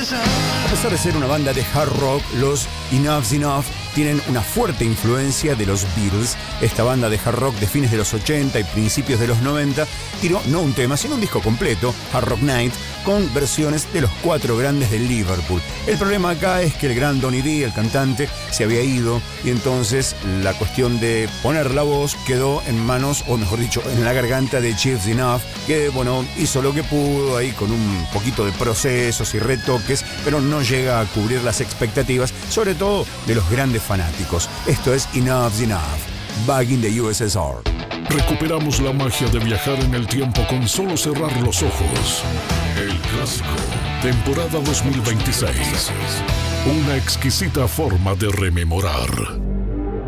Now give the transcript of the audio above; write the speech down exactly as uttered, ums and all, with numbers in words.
A pesar de ser una banda de hard rock, los Enough's Enough tienen una fuerte influencia de los Beatles. Esta banda de hard rock de fines de los ochenta y principios de los noventa tiró no un tema, sino un disco completo, Hard Rock Night, con versiones de los cuatro grandes de Liverpool. El problema acá es que el gran Donny Dee, el cantante, se había ido y entonces la cuestión de poner la voz quedó en manos, o mejor dicho, en la garganta de Chief Enough, que bueno, hizo lo que pudo ahí con un poquito de procesos y retoques, pero no llega a cubrir las expectativas, sobre todo de los grandes fanáticos. Esto es Enough's Enough, Back in the U S S R. Recuperamos la magia de viajar en el tiempo con solo cerrar los ojos. El clásico, temporada dos mil veintiséis. Una exquisita forma de rememorar.